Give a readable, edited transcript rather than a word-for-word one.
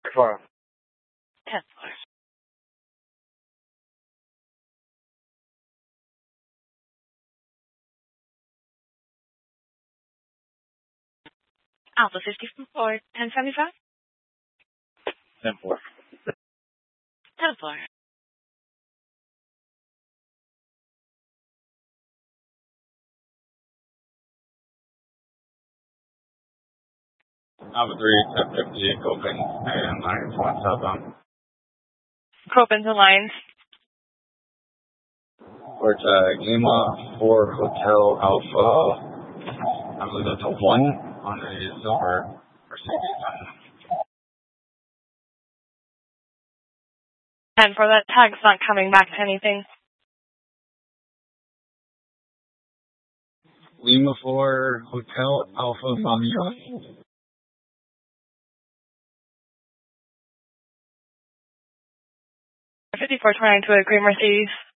Floor. 10th floor. Alpha 54, 1075? 10th floor. 10th floor. Alpha 3, 750, open, and 9 southbound. Copens and lines. We're at Lima 4 Hotel Alpha. I believe that's a 1 on a silver Mercedes. And for that tag's not coming back to anything. Lima 4 Hotel Alpha Romeo. 5429 to a green Mercedes.